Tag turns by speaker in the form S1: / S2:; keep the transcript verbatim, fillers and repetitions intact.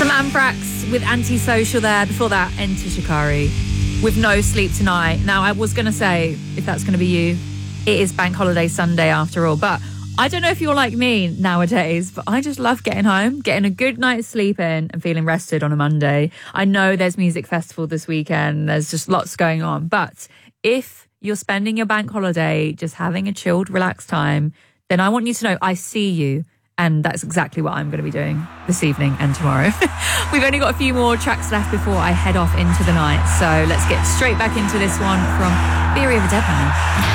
S1: Some Anthrax with Antisocial there. Before that, Enter Shikari with No Sleep Tonight. Now, I was going to say, if that's going to be you, it is Bank Holiday Sunday after all. But I don't know if you're like me nowadays, but I just love getting home, getting a good night's sleep in and feeling rested on a Monday. I know there's music festival this weekend. There's just lots going on. But if you're spending your bank holiday just having a chilled, relaxed time, then I want you to know I see you. And that's exactly what I'm going to be doing this evening and tomorrow. We've only got a few more tracks left before I head off into the night. So let's get straight back into this one from Theory of a Deadman.